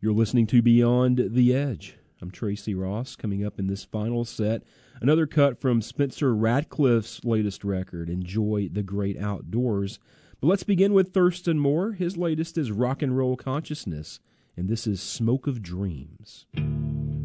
You're listening to Beyond the Edge. I'm Tracy Ross. Coming up in this final set, another cut from Spencer Radcliffe's latest record, Enjoy the Great Outdoors. But let's begin with Thurston Moore. His latest is Rock and Roll Consciousness, and this is Smoke of Dreams.